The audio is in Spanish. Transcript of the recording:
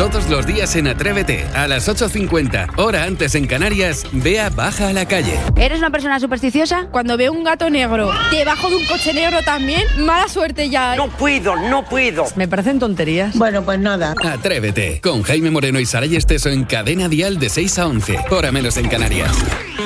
Todos los días en Atrévete, a las 8:50, hora antes en Canarias, Bea baja a la calle. ¿Eres una persona supersticiosa? Cuando veo un gato negro debajo de un coche negro también, mala suerte ya. No puedo. Me parecen tonterías. Bueno, pues nada. Atrévete, con Jaime Moreno y Saray Esteso en Cadena Dial de 6 a 11, hora menos en Canarias.